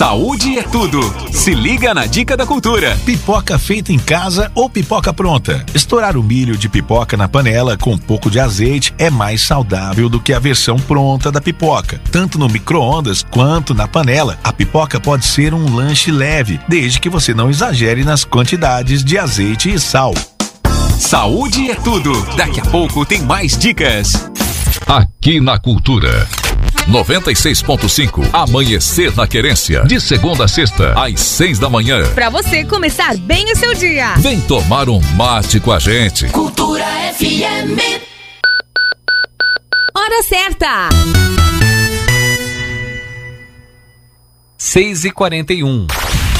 Saúde é tudo. Se liga na dica da cultura. Pipoca feita em casa ou pipoca pronta? Estourar o milho de pipoca na panela com um pouco de azeite é mais saudável do que a versão pronta da pipoca. Tanto no micro-ondas quanto na panela, a pipoca pode ser um lanche leve, desde que você não exagere nas quantidades de azeite e sal. Saúde é tudo. Daqui a pouco tem mais dicas. Aqui na Cultura 96.5, Amanhecer na Querência, de segunda a sexta, às 6 da manhã. Pra você começar bem o seu dia. Vem tomar um mate com a gente. Cultura FM. Hora certa. 6h41.